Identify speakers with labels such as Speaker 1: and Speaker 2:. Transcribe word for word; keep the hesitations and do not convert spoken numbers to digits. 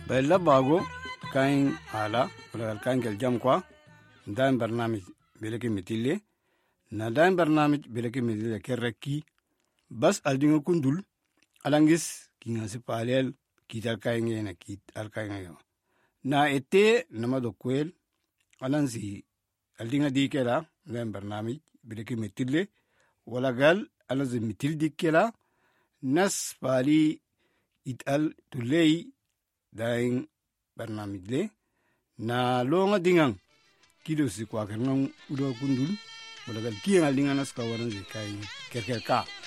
Speaker 1: bella bago kain ala wala kain gel jam kwa ndaim barnamij beleki mitille na daim barnamij beleki mitille kerreki bas aldingo kundul alangis kingasi palel kital kain na kit al kain yo na ete nama do kwel alansi aldinga dikela ndaim barnamij beleki mitille wala gal alansi mitil dikela nas pali ital tulei daing barnamij le na longa dingang kido si kwa kernang udo kundul wala gal kiang alinga nas kawaran si kai kerker ka